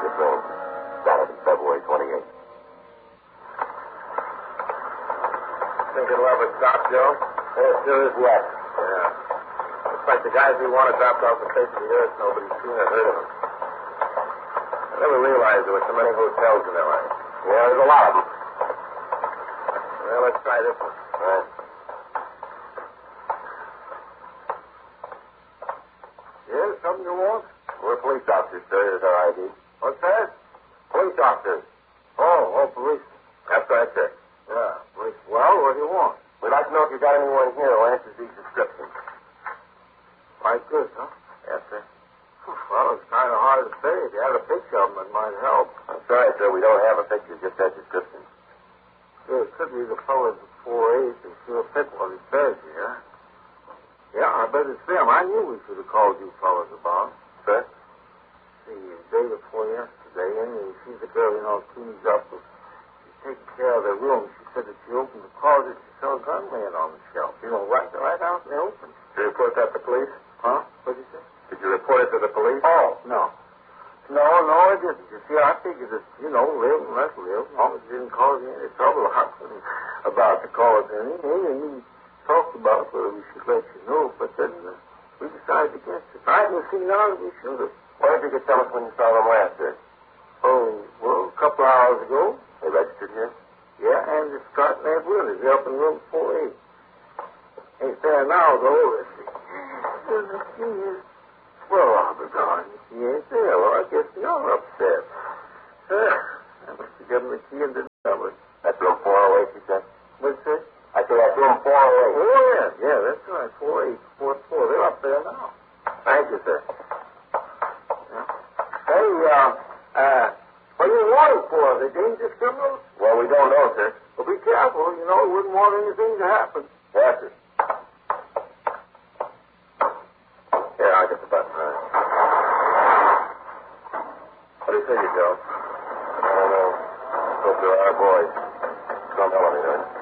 the train. Saturday, February 28th. Think it'll ever stop, Joe? As sure as yet. Yeah. Looks like the guys we wanted dropped off the face of the earth. Nobody's seen or heard of them. I never realized there were so many hotels in L.A. Yeah, there's a lot of them. Well, let's try this one. All right. Yeah, something you want? We're police officers, sir. Here's our ID. What's that? Police officers. Oh, police. That's right, sir. Yeah, police. Well, what do you want? We'd like to know if you got anyone here who answers these descriptions. Like this, huh? Yes, sir. Well, it's kind of hard to say. If you had a picture of them, it might help. I'm sorry, sir. We don't have a picture, just that description. Yeah, it could be the fellas at 4-8. They sure fit what it says here. Yeah, I bet it's them. I knew we should have called you fellas about. Sir? See, the day before yesterday, and she's the girl, cleans up. She's taking care of their room. She said that she opened the closet. She saw a gun laying on the shelf. Right out in the open. Did you report that to police? Huh? What did you say? Did you report it to the police? Oh, no. No, I didn't. You see, I figured that, live and let live. As long as it didn't cause any trouble. I wasn't about to cause any. And we talked about whether we should let you know, but then we decided against it. I hadn't seen none of we should have. Why did you get tell us when you saw them last, sir? Oh, well, a couple of hours ago. They registered here? Yeah, and it's starting that window. They're up in room 4-8. Ain't there now, though. Let's see. Well, I'll be darned. He ain't there. Well, I guess you're upset. I must have given the key and the number. That's room 408, you said? What's that? I said that's room 408. Oh, yeah, that's right. 4-8, 4-4. They're up there now. Thank you, sir. Yeah. Hey, what are you wanting for? Are they dangerous criminals? Well, we don't know, sir. Well, be careful. We wouldn't want anything to happen. Yes, sir. Here, I'll get the button. All right. What do you figure, Joe? I don't know. Hope they're our boys. Some hell of it,